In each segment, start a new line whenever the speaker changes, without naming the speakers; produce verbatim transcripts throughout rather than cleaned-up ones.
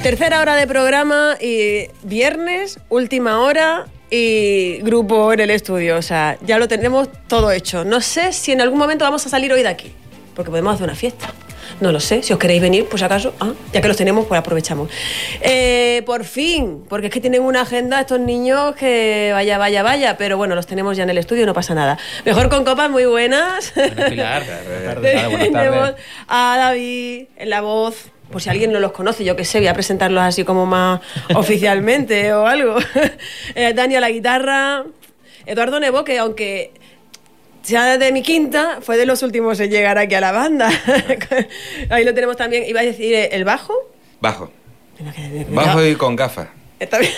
Tercera hora de programa y viernes, última hora y grupo en el estudio. O sea, ya lo tenemos todo hecho. No sé si en algún momento vamos a salir hoy de aquí, porque podemos hacer una fiesta. No lo sé, si os queréis venir, pues acaso, ah, ya que los tenemos, pues aprovechamos. Eh, por fin, porque es que tienen una agenda estos niños que vaya, vaya, vaya, pero bueno, los tenemos ya en el estudio, no pasa nada. Mejor con copas, muy buenas.
Pilar,
Tenemos a David en la voz, por si alguien no los conoce, yo que sé, voy a presentarlos así como más oficialmente o algo. Eh, Dani a la guitarra, Eduardo Nebo, que aunque sea de mi quinta, fue de los últimos en llegar aquí a la banda. Ahí lo tenemos también. ¿Iba a decir el bajo?
Bajo. Bajo y con gafas.
Está bien.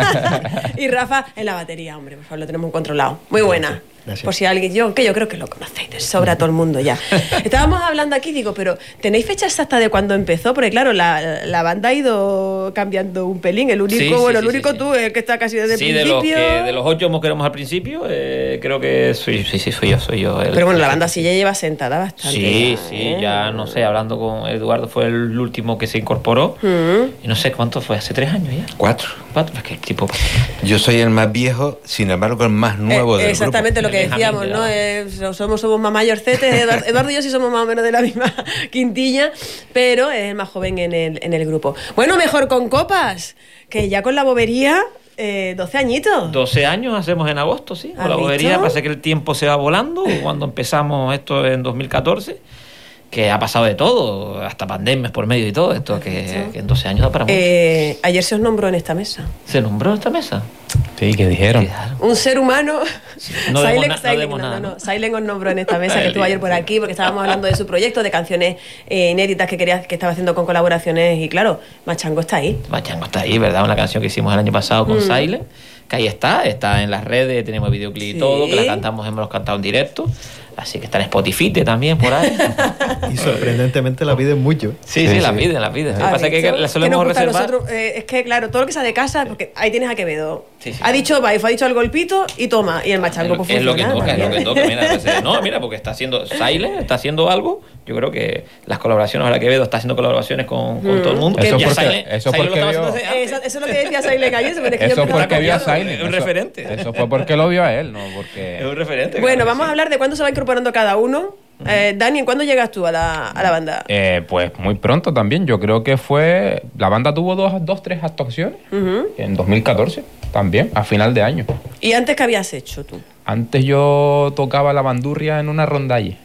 Y Rafa en la batería, hombre, por favor, lo tenemos controlado. Muy buena. Gracias. Por si alguien, yo, que yo creo que lo conocéis, de sobra a todo el mundo ya. Estábamos hablando aquí, digo, pero ¿tenéis fecha exacta de cuándo empezó? Porque claro, la, la banda ha ido cambiando un pelín. El único,
sí, sí,
bueno,
sí,
el único
sí,
tú, el que está casi desde el
sí,
principio.
Sí, de, los que, de los ocho que éramos al principio, eh, creo que soy, sí, sí, soy yo, soy yo. El,
pero bueno, la banda sí ya lleva sentada bastante.
Sí,
ya,
sí,
¿eh?
ya no sé, hablando con Eduardo, fue el último que se incorporó. Mm. Y no sé cuánto fue, hace tres años ya.
Cuatro.
Cuatro, es que tipo...
Yo soy el más viejo, sin embargo el más nuevo eh, del
exactamente
grupo.
Lo que decíamos, ¿no? Eh, somos, somos más mayorcetes, Eduardo, Eduardo y yo sí somos más o menos de la misma quintilla, pero es el más joven en el, en el grupo. Bueno, mejor con copas, que ya con la bobería... Eh, doce añitos.
doce años hacemos en agosto, sí. Con la bobería pasa que el tiempo se va volando. Cuando empezamos esto en dos mil catorce, que ha pasado de todo, hasta pandemias por medio y todo, esto que, que en doce años da para mucho.
Eh, ayer se os nombró en esta mesa.
¿Se nombró en esta mesa?
Sí, ¿qué dijeron?
Un ser humano.
Sí, no
Silent,
na,
Silent,
no,
no,
nada,
no, no. Silent os nombró en esta mesa, que estuvo ayer por aquí, porque estábamos hablando de su proyecto, de canciones eh, inéditas que quería, que estaba haciendo con colaboraciones, y claro, Machango está ahí.
Machango está ahí, ¿verdad? Una canción que hicimos el año pasado con mm. Silent, que ahí está, está en las redes, tenemos videoclip sí. y todo, que la cantamos, hemos cantado en directo. Así que está en Spotify también por ahí.
Y sorprendentemente la piden mucho.
Sí, sí, sí, sí. la piden, la piden. Lo que pasa es que la solemos reservar.
Nosotros, eh, es que, claro, todo lo que sea de casa, porque ahí tienes a Quevedo.
Sí, sí,
ha dicho Baifo, ha dicho el golpito y toma. Y el Machango, pues
es lo que toca,
también.
es lo que toca. Mira, no, mira, porque está haciendo Silent, está haciendo algo. Yo creo que las colaboraciones, ahora Quevedo está haciendo colaboraciones con, con mm, todo el mundo.
Eso, porque,
Silent,
eso,
Silent
porque
vio...
eso, eso es lo que decía Silent ayer.
Eso es porque vio a Silent.
Es un referente.
Eso, eso fue porque lo vio a él, no porque...
Es un referente.
Bueno,
claro,
vamos sí. a hablar de cuándo se va incorporando cada uno. Eh, Dani, ¿cuándo llegas tú a la, a la banda?
Eh, pues muy pronto también. Yo creo que fue... La banda tuvo dos, dos tres actuaciones uh-huh. en dos mil catorce también, a final de año.
¿Y antes qué habías hecho tú?
Antes yo tocaba la bandurria en una rondalla.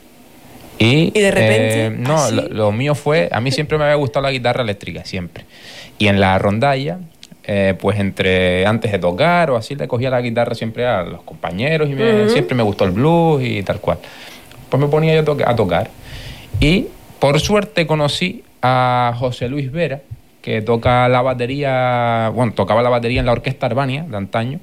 Y,
¿Y de repente?
Eh, no, lo, lo mío fue... A mí siempre me había gustado la guitarra eléctrica, siempre. Y en la rondalla... Eh, pues entre antes de tocar o así le cogía la guitarra siempre a los compañeros y me, uh-huh. siempre me gustó el blues y tal cual. Pues me ponía yo a, to- a tocar y por suerte conocí a José Luis Vera, que toca la batería, bueno, tocaba la batería en la Orquesta Arbania de antaño.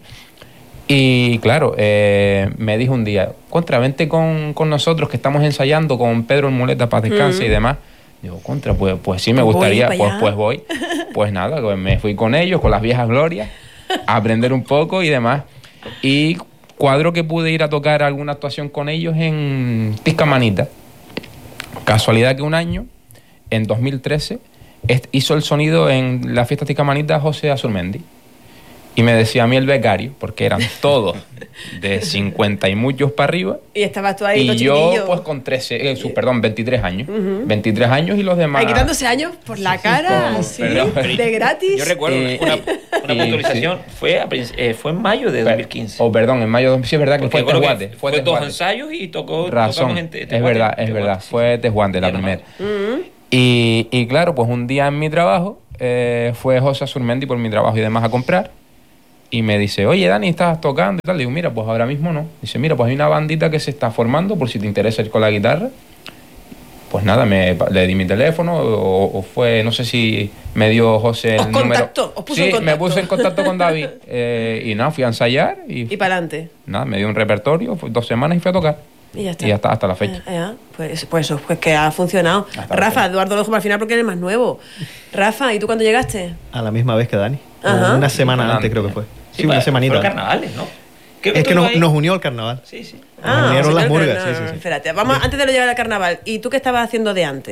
Y claro, eh, me dijo un día, contra, vente con, con nosotros que estamos ensayando con Pedro en Muleta, paz descanse uh-huh. y demás. Digo, contra, pues, pues sí me pues gustaría, pues, pues voy. Pues nada, pues me fui con ellos, con las viejas glorias, a aprender un poco y demás. Y cuadro que pude ir a tocar alguna actuación con ellos en Tiscamanita. Casualidad que un año, en dos mil trece, hizo el sonido en la fiesta Tiscamanita José Azurmendi. Y me decía a mí el becario, porque eran todos de cincuenta y muchos para arriba.
Y estabas tú ahí,
y yo pues con trece, eh, su, perdón, veintitrés años. Uh-huh. veintitrés años y los demás...
Ahí quitándose años por la cara, así, de gratis.
Yo recuerdo eh, una, una puntualización, sí. fue, a, eh, fue en mayo de dos mil quince.
O oh, perdón, en mayo de... Sí, es verdad que porque fue Tejuante.
Que fue, fue dos ensayos y tocó...
Razón, en te, es verdad, es verdad. Sí. Fue Tejuante la primera. Uh-huh. y, y claro, pues un día en mi trabajo, eh, fue José Azurmendi por mi trabajo y demás a comprar. Y me dice, oye, Dani, ¿estás tocando? Y tal. Le digo, mira, pues ahora mismo no. Dice, mira, pues hay una bandita que se está formando por si te interesa ir con la guitarra. Pues nada, me, le di mi teléfono o, o fue, no sé si me dio José el
¿Os
número.
Contactó, ¿os puso
sí,
en contacto?
Me puse en contacto con David. Eh, y nada, fui a ensayar. Y,
y para adelante.
Nada, me dio un repertorio, fue dos semanas y fui a tocar.
Y ya está.
Y ya está, hasta la fecha.
Eh, eh, pues, pues eso, pues que ha funcionado. Hasta Rafa, Eduardo lo dejo para el final porque eres más nuevo. Rafa, ¿y tú cuándo llegaste?
A la misma vez que Dani.
Ajá.
Una semana antes creo que fue.
Sí,
sí una semanita.
Fueron carnavales, ¿no?
Es que nos, nos unió el carnaval.
Sí, sí.
Ah,
nos unieron las
el
murgas.
carnaval.
Sí, sí, sí.
Espérate, vamos, antes de lo llegar al carnaval, ¿y tú qué estabas haciendo de antes?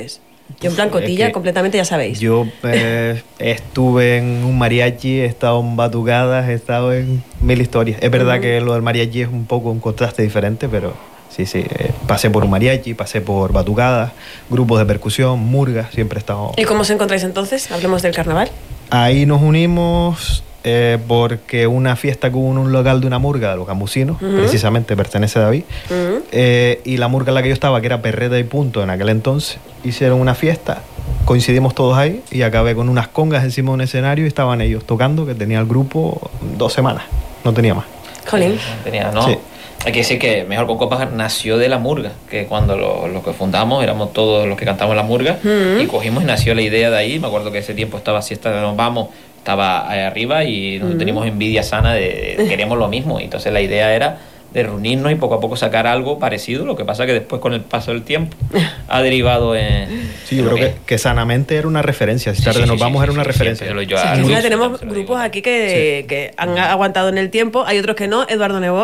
Yo en plan cotilla,
Es que
completamente, ya sabéis.
Yo eh, estuve en un mariachi, he estado en batucadas, he estado en mil historias. Es verdad
Mm.
que lo del mariachi es un poco un contraste diferente, pero sí, sí. eh, pasé por un mariachi, pasé por batucadas, grupos de percusión, murgas, siempre he estado...
¿Y cómo os encontráis entonces? Hablemos del carnaval.
Ahí nos unimos eh, porque una fiesta que hubo en un local de una murga de los gambusinos,
Ujú.
precisamente pertenece a David,
Mm.
eh, y la murga en la que yo estaba, que era Perreta y Punto en aquel entonces, hicieron una fiesta, coincidimos todos ahí y acabé con unas congas encima de un escenario y estaban ellos tocando, que tenía el grupo dos semanas, no tenía más.
Jolín.
No tenía, ¿no?
Sí.
Hay que decir que Mejor con Copas nació de la murga, que cuando lo, lo que fundamos éramos todos los que cantamos la murga,
Mm.
y cogimos y nació la idea de ahí. Me acuerdo que ese tiempo estaba Siesta de Nos Vamos, estaba ahí arriba y nos
Mm.
teníamos envidia sana de, de queremos lo mismo. Y entonces la idea era de reunirnos y poco a poco sacar algo parecido. Lo que pasa que después con el paso del tiempo ha derivado en...
Sí, yo
en lo
creo que, que sanamente era una referencia, si
Sí,
tarde
sí,
nos
sí,
vamos
sí,
era
sí,
una
sí,
referencia.
siempre lo yo
Sí,
a
que
Luis,
encima tenemos
se lo digo.
grupos aquí que, que han aguantado en el tiempo, hay otros que no, Eduardo Nebot.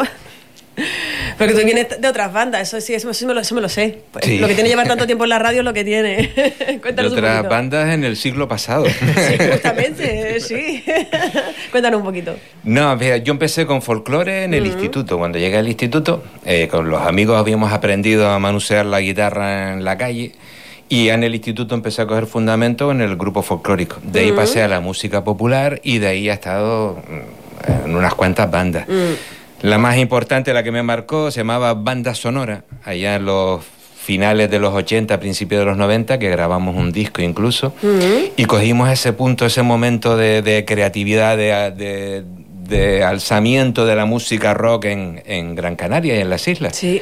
Porque tú vienes de otras bandas, eso sí, eso, eso me, lo, eso me lo sé.
Sí.
Lo que tiene llevar tanto tiempo en la radio es lo que tiene.
De
Cuéntanos un
otras
poquito.
bandas en el siglo pasado.
Sí, justamente, sí. Cuéntanos un poquito.
No, mira, yo empecé con folclore en el instituto. Cuando llegué al instituto, eh, con los amigos habíamos aprendido a manusear la guitarra en la calle. Y en el instituto empecé a coger fundamento en el grupo folclórico. De ahí pasé a la música popular y de ahí he estado mm, en unas cuantas bandas. La más importante, la que me marcó, se llamaba Banda Sonora, allá en los finales de los ochenta, principios de los noventa, que grabamos un disco incluso, y cogimos ese punto, ese momento de, de creatividad, de, de, de alzamiento de la música rock en, en Gran Canaria y en las islas.
Sí.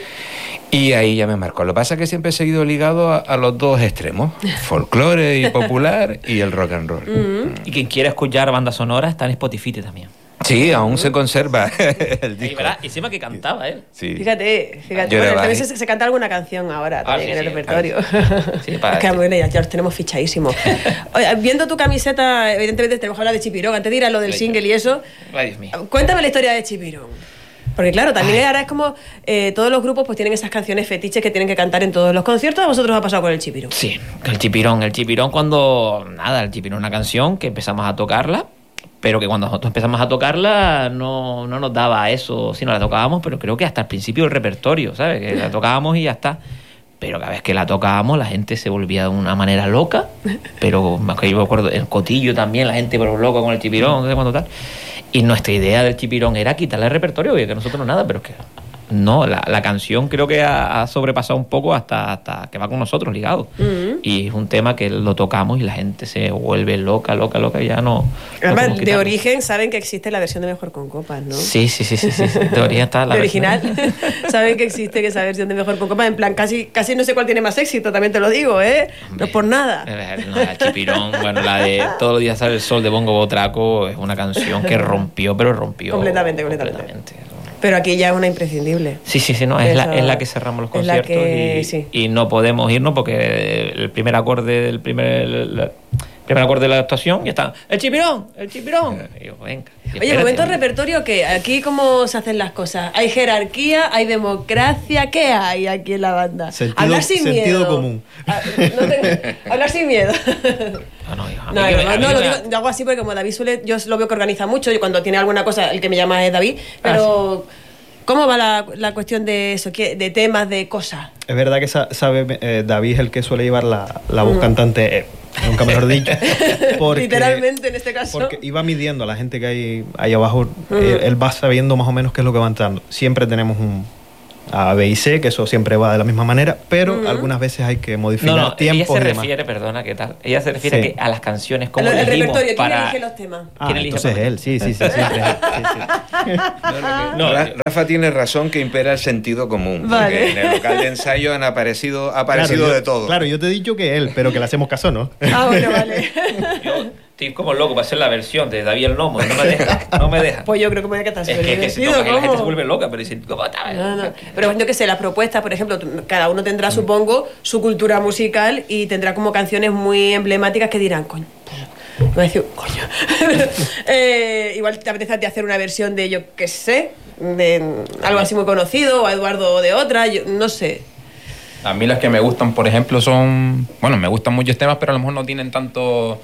Y ahí ya me marcó. Lo que pasa es que siempre he seguido ligado a, a los dos extremos, folclore y popular y el rock and roll.
Y quien quiera escuchar banda sonora está en Spotify también.
Sí, aún se conserva el
Y,
disco.
¿verdad? Y encima que cantaba él.
Sí.
Fíjate, fíjate.
Yo era
Bueno, también
baji-
se, se canta alguna canción ahora
Ah,
también
sí,
en el
sí,
repertorio.
Sí, para-
Es que bueno, ya, ya los tenemos fichadísimos. Oye, viendo tu camiseta, evidentemente tenemos que hablar de Chipirón. Antes de ir a lo del
Ay,
single y eso,
Ay, Dios mío.
cuéntame la historia de Chipirón. Porque claro, también ahora es como eh, todos los grupos pues tienen esas canciones fetiches que tienen que cantar en todos los conciertos. ¿A vosotros os ha pasado con el Chipirón?
Sí, el chipirón. El chipirón cuando... Nada, el chipirón es una canción que empezamos a tocarla, pero que cuando nosotros empezamos a tocarla no, no nos daba eso, si no la tocábamos, pero creo que hasta el principio del repertorio, ¿sabes? Que la tocábamos y ya está. Pero cada vez que la tocábamos la gente se volvía de una manera loca, pero más que yo me acuerdo, el Cotillo también, la gente pero loca con el chipirón, no sé cuándo tal. Y nuestra idea del chipirón era quitarle el repertorio, oye, que nosotros no nada, pero es que no, la, la canción creo que ha, ha sobrepasado un poco hasta, hasta que va con nosotros ligado.
Mm.
Y es un tema que lo tocamos y la gente se vuelve loca, loca, loca y ya no... no
Además,
podemos
de
quitarlo.
origen saben que existe la versión de Mejor con Copas, ¿no?
Sí, sí, sí, sí, sí, sí. De origen está la
de
versión.
original. Saben que existe que esa versión de Mejor con Copas. En plan, casi, casi no sé cuál tiene más éxito, también te lo digo, ¿eh? No es por nada.
Eh, No, la Chipirón, bueno, la de Todos los días sale el sol de Bongo Botraco es una canción que rompió, pero rompió
Completamente, completamente. Pero aquí ya es una imprescindible.
Sí, sí, sí, no, es,
Esa-
la, es la que cerramos los
es la
conciertos
que-
y,
sí.
y no podemos irnos porque el primer acorde del primer, el, el primer acorde de la actuación ya está. ¡El chipirón! ¡El chipirón! Y yo, venga. y
Oye,
espérate.
momento repertorio, que aquí cómo se hacen las cosas. ¿Hay jerarquía? ¿Hay democracia? ¿Qué hay aquí en la banda?
Sentido-
Hablar sin
sentido
miedo.
común.
Ah, no tengo- hablar sin miedo.
No, no, hijo, a mí
No,
que me-
no,
a mí
no,
que
lo
me-
digo, hago así porque como David suele, yo lo veo que organiza mucho y cuando tiene alguna cosa, el que me llama es David, pero ¿cómo va la, la cuestión de eso, ¿Qué- de temas, de cosas?
Es verdad que sa- sabe eh, David es el que suele llevar la, la voz cantante, eh, nunca mejor dicho. porque-
Literalmente en este caso.
Porque iba midiendo a la gente que hay ahí abajo, él, él va sabiendo más o menos qué es lo que va entrando. Siempre tenemos un A, B y C, que eso siempre va de la misma manera, pero algunas veces hay que modificar
No, no, ella
tiempos
se
y demás.
refiere, perdona, ¿qué tal? Ella se refiere
Sí.
a, que a las canciones, cómo
el, el
elegimos
repertorio, ¿quién
para...
elige los temas?
Ah,
¿Quién elige
entonces
para-
él, sí, sí, sí, siempre es él, sí, sí.
No,
Ra-
yo-
Rafa tiene razón que impera el sentido común.
Vale.
Porque en el local de ensayo han aparecido, ha aparecido
Claro, yo-
de todo.
Claro, yo te he dicho que él, pero que le hacemos caso, ¿no?
Ah, bueno, vale.
Yo estoy como loco para hacer la versión de David el Nomo y no me deja, no me deja.
Pues yo creo que me voy a quedar
Es
súper
que, que se
divertido,
toca y la gente
¿cómo?
se vuelve loca, pero dice, ¿cómo está?
No, no. Pero yo que sé, las propuestas, por ejemplo, tú- cada uno tendrá, supongo, su cultura musical y tendrá como canciones muy emblemáticas que dirán, coño. Voy a decir, coño. Eh, igual te apetece a ti hacer una versión de, yo qué sé, de algo así muy conocido, o a Eduardo de otra, yo no sé.
A mí las que me gustan, por ejemplo, son... Bueno, me gustan muchos temas, pero a lo mejor no tienen tanto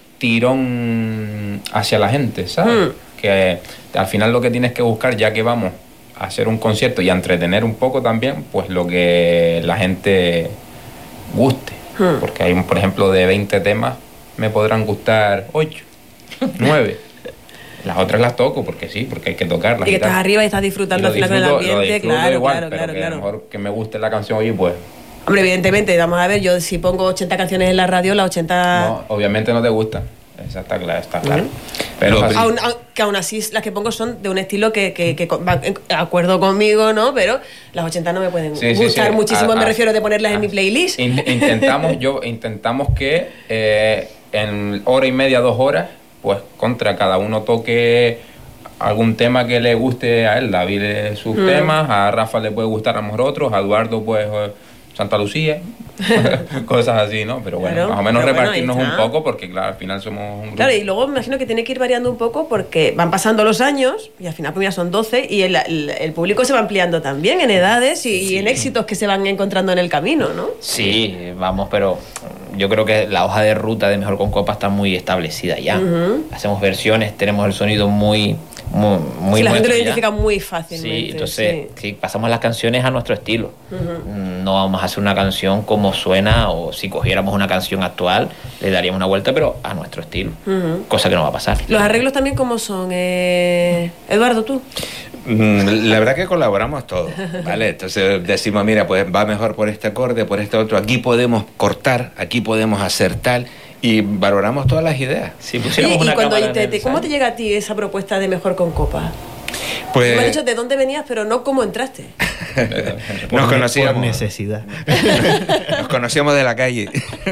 tirón hacia la gente, ¿sabes? Mm. Que al final lo que tienes que buscar, ya que vamos a hacer un concierto y a entretener un poco también, pues lo que la gente guste. Mm. Porque hay, por ejemplo, de veinte temas, me podrán gustar ocho, nueve. Las otras las toco porque sí, porque hay que tocarlas.
Y que estás arriba y estás disfrutando al final con el ambiente, claro,
igual,
claro,
pero
claro,
que
claro.
A lo mejor que me guste la canción, oye, pues...
Hombre, evidentemente, vamos a ver, yo si pongo ochenta canciones en la radio, las ochenta...
No, obviamente no te gustan. Esa está clara, está claro.
Uh-huh.
Pero
aún, aún, que aún así las que pongo son de un estilo que, que, que va en acuerdo conmigo, ¿no? Pero las ochenta no me pueden sí, gustar sí, sí. muchísimo, a, me a, refiero de ponerlas a, en mi playlist.
In, intentamos, yo, intentamos que eh, en hora y media, dos horas, pues contra cada uno toque algún tema que le guste a él. David eh, sus mm. temas, a Rafa le puede gustar a lo mejor otros, a Eduardo pues eh, Santa Lucía, cosas así, ¿no? Pero bueno, claro, más o menos repartirnos bueno, un poco porque claro, al final somos un grupo.
Claro, y luego me imagino que tiene que ir variando un poco porque van pasando los años y al final pues ya son doce y el, el, el público se va ampliando también en edades y, sí. y en éxitos que se van encontrando en el camino, ¿no?
Sí, vamos, pero yo creo que la hoja de ruta de Mejor con Copa está muy establecida ya. Uh-huh. Hacemos versiones, tenemos el sonido muy... Muy, muy
sí, la gente lo
ya.
identifica muy fácilmente.
Sí, entonces sí. Sí, pasamos las canciones a nuestro estilo. Uh-huh. No vamos a hacer una canción como suena o si cogiéramos una canción actual le daríamos una vuelta, pero a nuestro estilo. Uh-huh. Cosa que no va a pasar.
¿Los arreglos también cómo son? Eh... Eduardo, ¿tú?
La verdad que colaboramos todos, ¿vale? Entonces decimos, mira, pues va mejor por este acorde, por este otro. Aquí podemos cortar, aquí podemos hacer tal... Y valoramos todas las ideas.
Si
pusiéramos y, una y cuando te, te, ¿Cómo te llega a ti esa propuesta de Mejor con Copa?
Pues...
Me has dicho de dónde venías, pero no cómo entraste.
Nos conocíamos.
Por necesidad.
Nos conocíamos de la calle.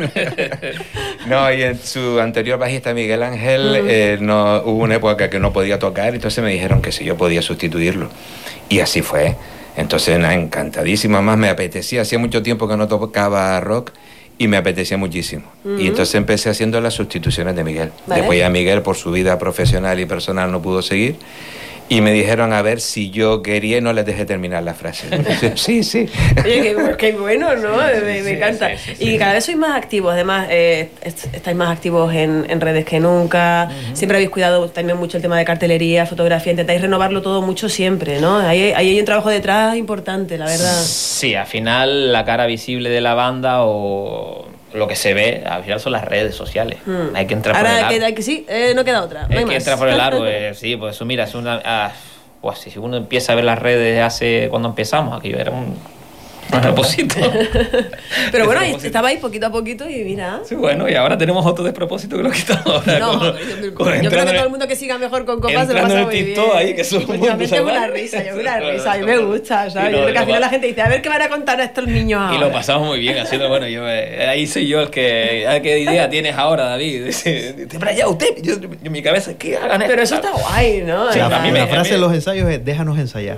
No, y en su anterior bajista Miguel Ángel, uh-huh. eh, no, hubo una época que no podía tocar, entonces me dijeron que si yo podía sustituirlo. Y así fue. Entonces, nada, encantadísima. Más me apetecía. Hacía mucho tiempo que no tocaba rock. Y me apetecía muchísimo. Uh-huh. Y entonces empecé haciendo las sustituciones de Miguel. ¿Vale? Después ya Miguel, por su vida profesional y personal, no pudo seguir. Y me dijeron a ver si yo quería y no les dejé terminar la frase. Sí, sí.
Oye, qué, qué bueno, ¿no? Me, me sí, encanta. Sí, sí, sí, y cada vez sois más activos. Además, eh, estáis más activos en, en redes que nunca. Uh-huh. Siempre habéis cuidado también mucho el tema de cartelería, fotografía. Intentáis renovarlo todo mucho siempre, ¿no? Ahí, ahí hay un trabajo detrás importante, la verdad.
Sí, al final la cara visible de la banda o... lo que se ve, al final son las redes sociales. Hmm. Hay que entrar
Ahora
por el aro.
Ahora que, que sí, eh, no queda otra. No hay,
hay que
más.
entrar por el aro, eh, sí, pues eso, mira, es una... Ah, pues si uno empieza a ver las redes hace cuando empezamos, aquello era un... un propósito.
Pero bueno, ahí estaba ahí poquito a poquito y mira.
Sí, bueno, y ahora tenemos otro despropósito que lo quitamos ahora.
No,
con,
yo, con yo creo que todo el mundo que siga Mejor con Copas se lo pasa muy bien.
Ahí, que somos
últimamente tengo una risa, yo una risa, a mí me gusta, ¿sabes? No, yo creo que al final la gente dice, a ver qué van a contar a estos niños ahora.
Y lo pasamos muy bien haciendo, bueno, yo eh, ahí soy yo el que, ah, ¿qué idea tienes ahora, David? Dice, para allá, usted, yo, yo, en mi cabeza, ¿qué hagan esto?
Pero eso está guay, ¿no?
Sí,
la,
a mí me, la frase de los ensayos es, déjanos ensayar.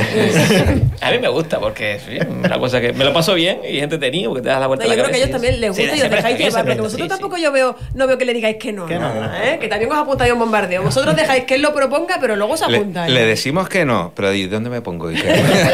A mí me gusta porque sí, una cosa que me lo paso bien y es entretenido porque te das la vuelta
no,
a la
yo creo que a ellos también les gusta sí, y os dejáis llevar, porque vosotros
sí,
tampoco
sí.
yo veo, no veo que le digáis que no, que, no, no, ¿eh? Que también os apuntáis a un bombardeo. Vosotros dejáis que él lo proponga, pero luego os apuntáis.
Le, le decimos que no, pero ¿y dónde me pongo? ¿Y qué?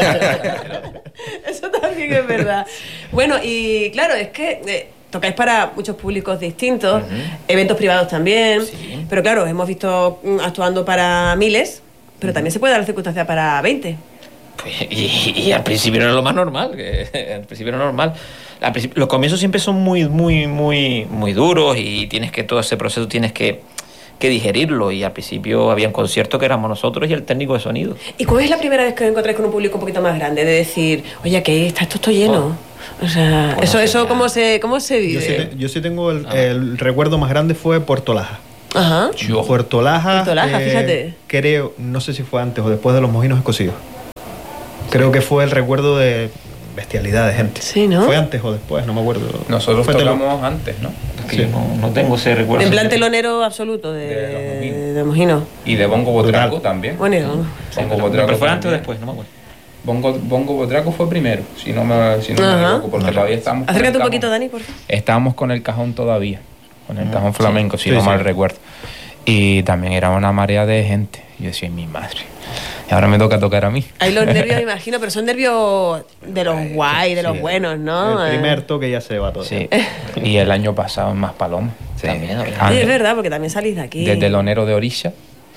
Eso también es verdad. Bueno, y claro, es que eh, tocáis para muchos públicos distintos, uh-huh. eventos privados también, sí. Pero claro, hemos visto actuando para miles, pero uh-huh. también se puede dar la circunstancia para veinte.
Pues, y, y al principio era lo más normal, que, al principio era normal. Al principio, los comienzos siempre son muy, muy, muy, muy duros y tienes que, todo ese proceso tienes que, que digerirlo. Y al principio había un concierto que éramos nosotros y el técnico de sonido.
¿Y cuál es la primera vez que os encontráis con un público un poquito más grande? De decir, oye, que está, esto está lleno. Oh. O sea, pues eso, no sé, eso ¿cómo se, ¿cómo se vive?
Yo sí, te, yo sí tengo el, ah. el recuerdo más grande fue Puerto Laja.
Ajá.
Yo. Puerto Laja.
Puerto Laja, eh, fíjate.
Creo, no sé si fue antes o después de los Mojinos Escocidos. Creo que fue el recuerdo de bestialidad de gente.
Sí, ¿no?
¿Fue antes o después? No me acuerdo.
Nosotros fue tocamos telo... antes, ¿no?
Sí, sí. No, no tengo ese recuerdo.
En plan telonero absoluto de, de, de Mojinos.
Y de Bongo Botraco también.
Bueno,
sí, Bongo Botraco. ¿Pero fue antes o después? No me acuerdo.
Bongo, Bongo Botraco fue primero, si no me, si no me equivoco, porque no. todavía estamos...
Acércate un poquito, Dani, por favor.
Estábamos con el cajón todavía, con el cajón flamenco, sí. si sí, no sí. mal recuerdo. Y también era una marea de gente. Yo decía, mi madre... Y ahora me toca tocar a mí.
Hay los nervios, me imagino, pero son nervios de los guay, de los
Sí,
buenos, ¿no?
El primer toque ya se va todo.
Sí. Y el año pasado en Maspalomas.
Sí.
También, ¿no?
Ah,
Sí, es verdad, porque también salís de aquí.
Desde el Onero de Orisha.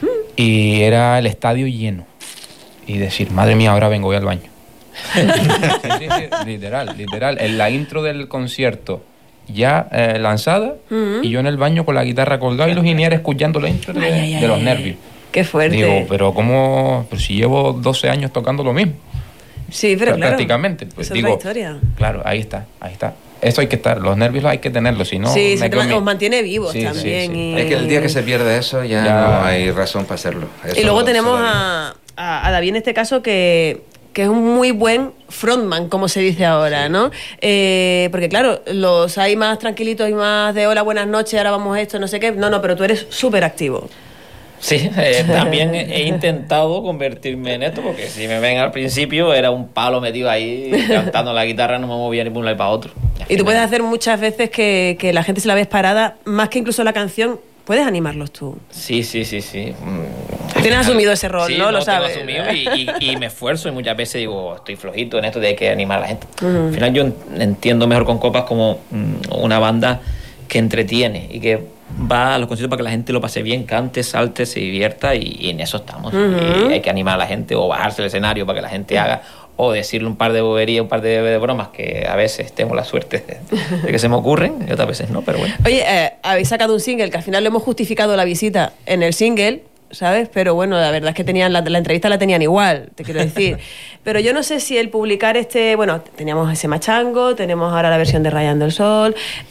Y era el estadio lleno. Y decir, madre mía, ahora vengo, voy al baño. Sí, sí, sí, literal, literal. En la intro del concierto ya eh, lanzada
Ujú.
y yo en el baño con la guitarra colgada y los ingenieros escuchando la intro de,
Ay, ay, ay,
de los
ay.
nervios.
Qué fuerte.
Digo, pero ¿cómo? Pues si llevo doce años tocando lo mismo.
sí, pero
Prá-
claro.
prácticamente. Pues
es
digo,
otra historia.
claro, ahí está, ahí está. Eso hay que estar, los nervios hay que tenerlos, si no...
sí,
me
se te
quedo
ma-
en mi-
os mantiene vivos
Sí, sí,
también.
sí.
Y...
Es que el día que se pierde eso ya,
Ya.
no hay razón para hacerlo. Eso
Y luego tenemos
solo-
a, a, a David en este caso que, que es un muy buen frontman, como se dice ahora, ¿no? Eh, porque claro, los hay más tranquilitos y más de hola, buenas noches, ahora vamos a esto, no sé qué. No, no, pero tú eres súper activo.
Sí, eh, también he intentado convertirme en esto, porque si me ven al principio era un palo metido ahí cantando la guitarra, no me movía ni para un lado ni para otro.
Y tú puedes hacer muchas veces que, que la gente se la ves parada, más que incluso la canción, puedes animarlos tú.
Sí, sí, sí, sí. Mm.
Tienes asumido ese rol,
Sí,
¿no? Lo
tengo
sabes.
asumido y, y- y me esfuerzo y muchas veces digo, estoy flojito en esto de que animar a la gente.
Ujú.
Al final yo en- entiendo mejor con Copas como mm, una banda que entretiene y que va a los conciertos para que la gente lo pase bien, cante, salte, se divierta y, y en eso estamos.
Ujú.
Y hay que animar a la gente o bajarse el escenario para que la gente haga o decirle un par de boberías, un par de, de bromas que a veces tengo la suerte de, de que se me ocurren y otras veces no, pero bueno.
Oye, eh, habéis sacado un single que al final le hemos justificado la visita en el single, ¿sabes? Pero bueno, la verdad es que tenían la, la entrevista la tenían igual, te quiero decir. Pero yo no sé si el publicar este... Bueno, teníamos ese machango, tenemos ahora la versión de Rayando el Sol.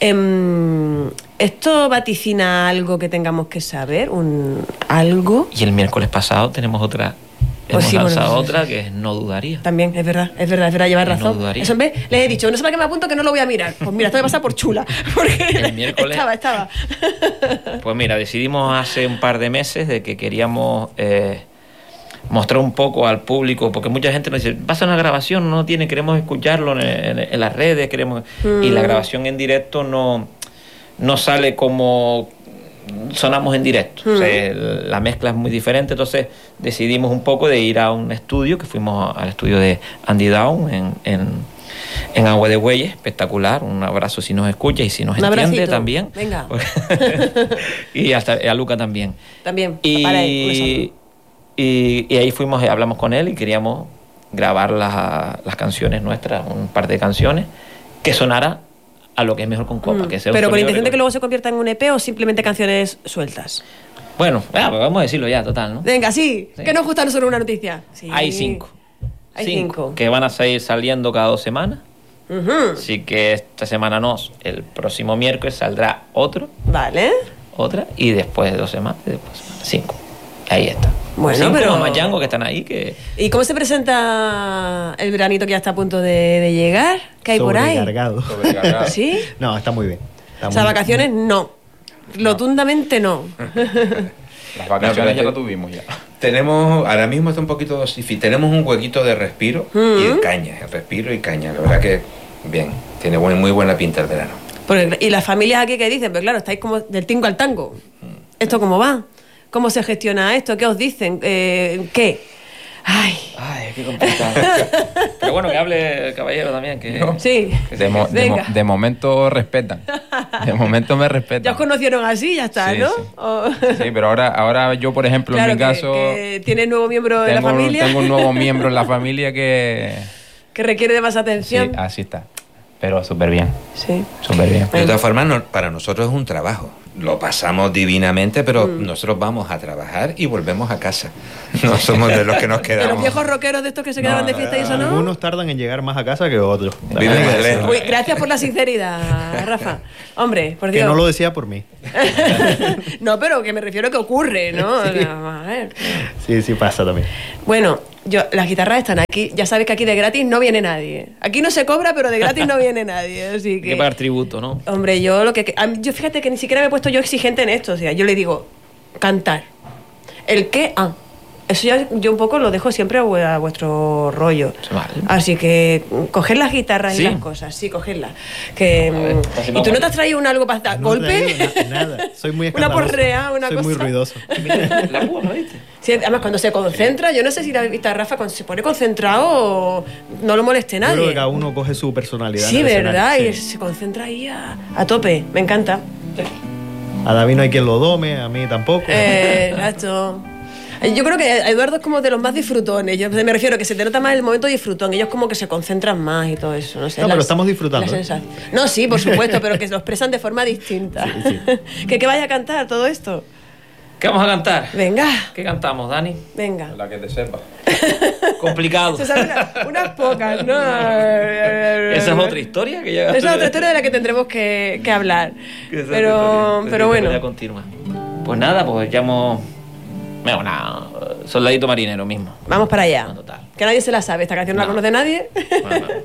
Em, ¿Esto vaticina algo que tengamos que saber? ¿Un algo?
Y el miércoles pasado tenemos otra,
Pues
hemos
sí, bueno,
lanzado
sí, sí.
otra que es No Dudaría.
También, es verdad, es verdad, es verdad, llevas
No
razón.
dudaría.
Eso en vez, les he dicho, no sé para qué me apunto que no lo voy a mirar. Pues mira, esto me pasa por chula. Porque
El miércoles-
estaba, estaba.
Pues mira, decidimos hace un par de meses de que queríamos eh, mostrar un poco al público, porque mucha gente nos dice, vas a una grabación, no tiene, queremos escucharlo en, en- en las redes, queremos... Y la grabación en directo no, no sale como sonamos en directo. O sea, el- la mezcla es muy diferente, entonces decidimos un poco de ir a un estudio, que fuimos al estudio de Andy Down en... en en Agua de Bueyes, espectacular, un abrazo si nos escucha y si nos
Un
entiende
abracito.
también.
Venga.
Y hasta a Luca también.
También, para él, un
Y,
beso.
y, y ahí fuimos, eh, hablamos con él y queríamos grabar las, las canciones nuestras, un par de canciones, que sonara a lo que es mejor con Copa.
Mm.
Que sea un
Pero con
sonido
intención de que
reconocido.
luego se convierta en un E P o simplemente canciones sueltas.
Bueno, ah, pues vamos a decirlo ya, total, ¿no?
Venga, sí,
Sí.
que nos gusta no solo una noticia. Sí.
Hay cinco.
Hay cinco.
Que van a seguir saliendo cada dos semanas.
Ujú.
Así que esta semana no, el próximo miércoles saldrá otro,
Vale.
otra, y después de dos semanas, después cinco. Ahí está.
Bueno,
Cinco
pero-
más Django que están ahí, que...
¿Y cómo se presenta el veranito que ya está a punto de, de llegar? ¿Qué hay por ahí?
Sobrecargado.
Sobrecargado.
¿Sí?
No, está muy bien. Está
O sea,
muy-
vacaciones no. Rotundamente no.
Las vacaciones
No, pero
ya
es
lo
que-
tuvimos ya.
Tenemos, ahora mismo está un poquito dosifi- tenemos un huequito de respiro y de caña, respiro y caña. La verdad que bien, tiene buen- muy buena pinta el verano.
Porque- y las familias aquí que dicen, pues claro, estáis como del tingo al tango. ¿Esto cómo va? ¿Cómo se gestiona esto? ¿Qué os dicen? Eh, ¿Qué? Ay,
Ay, qué complicado. Pero bueno, que hable el caballero también, que...
sí.
De, mo- de mo-
Venga.
de momento respetan. De momento me respetan.
Ya os conocieron así, ya está,
Sí,
¿no?
sí.
O-
Sí, pero ahora, ahora yo, por ejemplo,
claro,
en mi
que-
caso,
que tiene nuevo miembro de la
tengo,
familia
tengo un nuevo miembro en la familia que...
que requiere de más
Sí,
atención.
así está. Pero súper bien,
Sí.
súper bien.
De todas formas, no- para nosotros es un trabajo. Lo pasamos divinamente, pero
Mm.
nosotros vamos a trabajar y volvemos a casa. No somos de los que nos
De
quedamos.
los viejos rockeros de estos que se quedaban de fiesta y eso, ¿no?
Algunos tardan en llegar más a casa que otros.
Viven
También
más
hay que
lejos.
Uy, gracias por la sinceridad, Rafa. Hombre, por
Que
Dios.
no lo decía por mí.
No, pero que me refiero a que ocurre, ¿no? O sea, a ver.
Sí, sí pasa también.
Bueno, yo, las guitarras están aquí. Ya sabes que aquí de gratis no viene nadie. Aquí no se cobra, pero de gratis no viene nadie. Así
Hay
que,
que pagar tributo, ¿no?
hombre, yo lo que, que- a mí- yo fíjate que ni siquiera me he puesto yo exigente en esto. O sea, yo le digo cantar. ¿El qué? Ah. Eso ya yo un poco lo dejo siempre a, vu- a vuestro rollo.
Vale.
Así que coger las guitarras
Sí.
y las cosas, sí, cogerlas. Que,
A ver,
mm,
pues si
¿y
vamos
tú no
a-
te has traído un algo para dar
No he
golpe?
traído na- nada. Soy muy
Una
escandaloso.
porrea, una
Soy
cosa.
muy ruidoso.
Mira, la púa, ¿no viste?
Sí, además, cuando se concentra, yo no sé si la vista Rafa, cuando se pone concentrado, no lo moleste
Yo creo
nadie.
que cada uno coge su personalidad.
Sí,
en el
¿verdad?
escenario,
Y
sí.
se concentra ahí a, a tope. Me encanta.
A David no hay quien lo dome, a mí tampoco.
Eh, exacto. Yo creo que Eduardo es como de los más disfrutones. Yo me refiero a que se te nota más el momento disfrutón. Ellos como que se concentran más y todo eso. No, sé,
No,
las-
pero estamos disfrutando,
las
¿eh?
sensaciones. No, sí, por supuesto, pero que lo expresan de forma distinta. ¿Que qué vaya a cantar todo esto?
¿Qué vamos a cantar?
Venga,
¿Qué cantamos, Dani?
venga.
La que te sepa.
Complicado.
Se saben una- unas pocas, ¿no?
Esa es otra historia que ya...
Esa es otra historia de la que tendremos que, que hablar.
Que esa es
Pero,
otra historia,
pero
que
bueno.
ya continúa. Pues nada, pues llamo... Bueno, nada, soldadito marinero mismo.
Vamos para allá.
No, total.
Que nadie se la sabe. Esta canción no, la
No.
conoce nadie.
Bueno, bueno.